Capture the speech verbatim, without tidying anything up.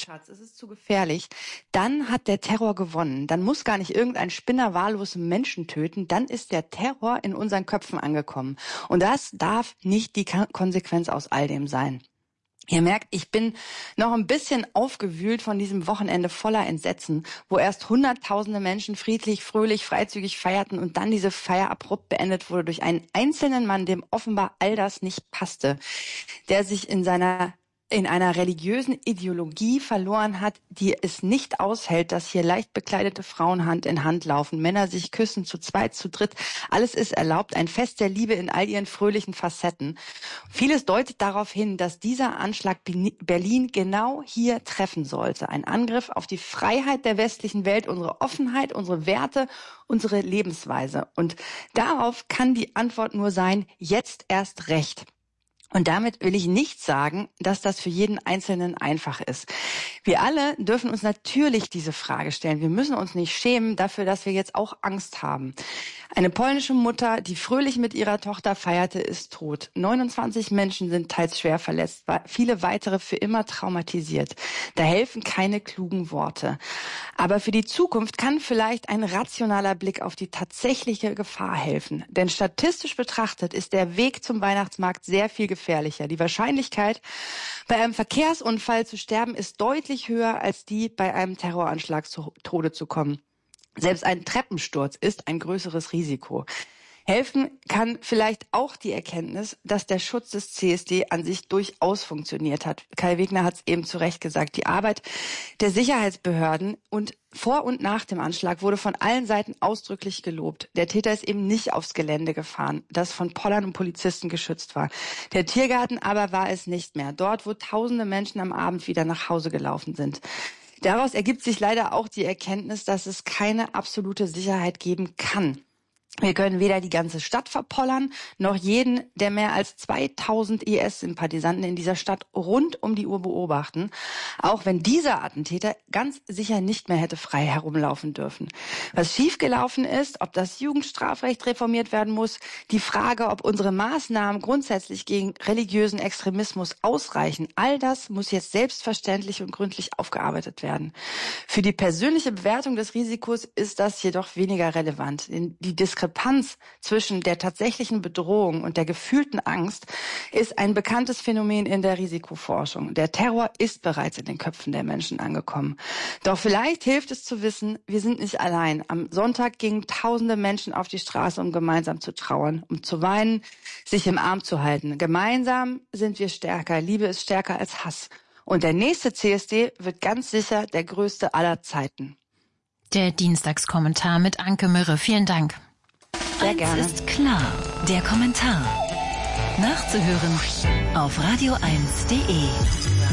Schatz, es ist zu gefährlich, dann hat der Terror gewonnen. Dann muss gar nicht irgendein Spinner wahllos Menschen töten, dann ist der Terror in unseren Köpfen angekommen. Und das darf nicht die Konsequenz aus all dem sein. Ihr merkt, ich bin noch ein bisschen aufgewühlt von diesem Wochenende voller Entsetzen, wo erst hunderttausende Menschen friedlich, fröhlich, freizügig feierten und dann diese Feier abrupt beendet wurde durch einen einzelnen Mann, dem offenbar all das nicht passte, der sich in seiner in einer religiösen Ideologie verloren hat, die es nicht aushält, dass hier leicht bekleidete Frauen Hand in Hand laufen, Männer sich küssen, zu zweit, zu dritt. Alles ist erlaubt, ein Fest der Liebe in all ihren fröhlichen Facetten. Vieles deutet darauf hin, dass dieser Anschlag Berlin genau hier treffen sollte. Ein Angriff auf die Freiheit der westlichen Welt, unsere Offenheit, unsere Werte, unsere Lebensweise. Und darauf kann die Antwort nur sein, jetzt erst recht. Und damit will ich nicht sagen, dass das für jeden Einzelnen einfach ist. Wir alle dürfen uns natürlich diese Frage stellen. Wir müssen uns nicht schämen dafür, dass wir jetzt auch Angst haben. Eine polnische Mutter, die fröhlich mit ihrer Tochter feierte, ist tot. neunundzwanzig Menschen sind teils schwer verletzt, viele weitere für immer traumatisiert. Da helfen keine klugen Worte. Aber für die Zukunft kann vielleicht ein rationaler Blick auf die tatsächliche Gefahr helfen. Denn statistisch betrachtet ist der Weg zum Weihnachtsmarkt sehr viel gefährlicher. Die Wahrscheinlichkeit, bei einem Verkehrsunfall zu sterben, ist deutlich höher als die, bei einem Terroranschlag zu Tode zu kommen. Selbst ein Treppensturz ist ein größeres Risiko. Helfen kann vielleicht auch die Erkenntnis, dass der Schutz des C S D an sich durchaus funktioniert hat. Kai Wegner hat es eben zu Recht gesagt. Die Arbeit der Sicherheitsbehörden und vor und nach dem Anschlag wurde von allen Seiten ausdrücklich gelobt. Der Täter ist eben nicht aufs Gelände gefahren, das von Pollern und Polizisten geschützt war. Der Tiergarten aber war es nicht mehr. Dort, wo tausende Menschen am Abend wieder nach Hause gelaufen sind. Daraus ergibt sich leider auch die Erkenntnis, dass es keine absolute Sicherheit geben kann. Wir können weder die ganze Stadt verpollern, noch jeden der mehr als zweitausend I S-Sympathisanten in dieser Stadt rund um die Uhr beobachten, auch wenn dieser Attentäter ganz sicher nicht mehr hätte frei herumlaufen dürfen. Was schiefgelaufen ist, ob das Jugendstrafrecht reformiert werden muss, die Frage, ob unsere Maßnahmen grundsätzlich gegen religiösen Extremismus ausreichen, all das muss jetzt selbstverständlich und gründlich aufgearbeitet werden. Für die persönliche Bewertung des Risikos ist das jedoch weniger relevant. Die Diskrepanz zwischen der tatsächlichen Bedrohung und der gefühlten Angst ist ein bekanntes Phänomen in der Risikoforschung. Der Terror ist bereits in den Köpfen der Menschen angekommen. Doch vielleicht hilft es zu wissen, wir sind nicht allein. Am Sonntag gingen tausende Menschen auf die Straße, um gemeinsam zu trauern, um zu weinen, sich im Arm zu halten. Gemeinsam sind wir stärker. Liebe ist stärker als Hass. Und der nächste C S D wird ganz sicher der größte aller Zeiten. Der Dienstagskommentar mit Anke Mürre. Vielen Dank. Sehr gerne. Eins ist klar, der Kommentar. Nachzuhören auf radio eins punkt de.